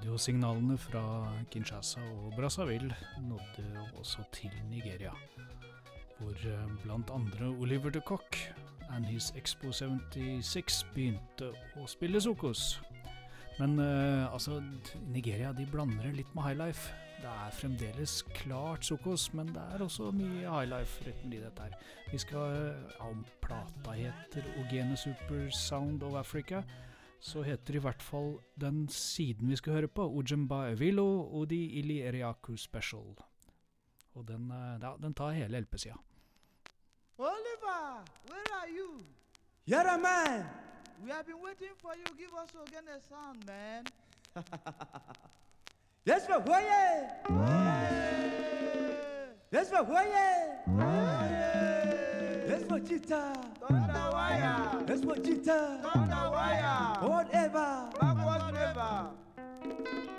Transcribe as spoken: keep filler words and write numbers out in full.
Radiosignalene fra Kinshasa og Brazzaville nådde også til Nigeria, hvor blant andre Oliver de Kock and his Expo syttiseks begynte å spille sokos. Men uh, altså, Nigeria de blander det litt med highlife. Det er fremdeles klart sokos, men det er også mye highlife rett i dette her. Vi skal, ja, om plata heter Ogene Super Sound of Africa, så heter i hvert fall den siden vi skal høre på, Ojemba Evilo Odi Ili Eriaku Special. Og den, ja, den tar hele L P-sida. Oliver, where are you? Yara man! We have been waiting for you. Give us again a sound, man. Yes, for Hoye! Yes, for Hoye! Yes, for Jita! Thunder wire! Yes, for Jita! Thunder wire! Whatever!